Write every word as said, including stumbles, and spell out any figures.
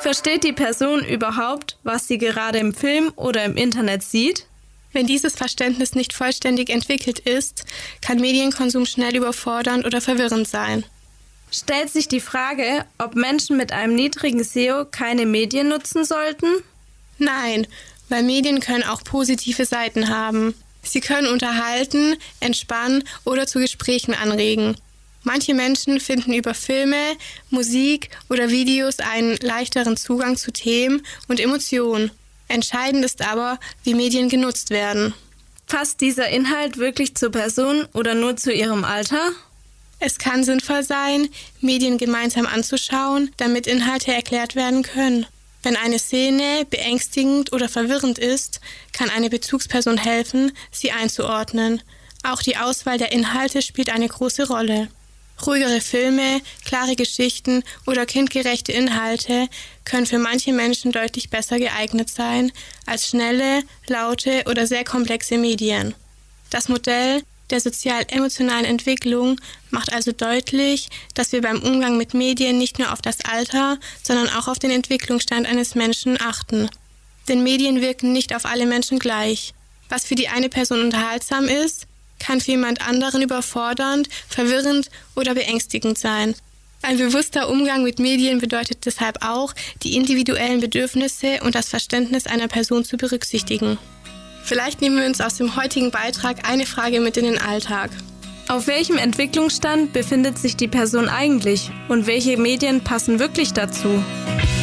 Versteht die Person überhaupt, was sie gerade im Film oder im Internet sieht? Wenn dieses Verständnis nicht vollständig entwickelt ist, kann Medienkonsum schnell überfordernd oder verwirrend sein. Stellt sich die Frage, ob Menschen mit einem niedrigen S E O keine Medien nutzen sollten? Nein, weil Medien können auch positive Seiten haben. Sie können unterhalten, entspannen oder zu Gesprächen anregen. Manche Menschen finden über Filme, Musik oder Videos einen leichteren Zugang zu Themen und Emotionen. Entscheidend ist aber, wie Medien genutzt werden. Passt dieser Inhalt wirklich zur Person oder nur zu ihrem Alter? Es kann sinnvoll sein, Medien gemeinsam anzuschauen, damit Inhalte erklärt werden können. Wenn eine Szene beängstigend oder verwirrend ist, kann eine Bezugsperson helfen, sie einzuordnen. Auch die Auswahl der Inhalte spielt eine große Rolle. Ruhigere Filme, klare Geschichten oder kindgerechte Inhalte können für manche Menschen deutlich besser geeignet sein als schnelle, laute oder sehr komplexe Medien. Das Modell der sozial-emotionalen Entwicklung macht also deutlich, dass wir beim Umgang mit Medien nicht nur auf das Alter, sondern auch auf den Entwicklungsstand eines Menschen achten. Denn Medien wirken nicht auf alle Menschen gleich. Was für die eine Person unterhaltsam ist, kann für jemand anderen überfordernd, verwirrend oder beängstigend sein. Ein bewusster Umgang mit Medien bedeutet deshalb auch, die individuellen Bedürfnisse und das Verständnis einer Person zu berücksichtigen. Vielleicht nehmen wir uns aus dem heutigen Beitrag eine Frage mit in den Alltag. Auf welchem Entwicklungsstand befindet sich die Person eigentlich und welche Medien passen wirklich dazu?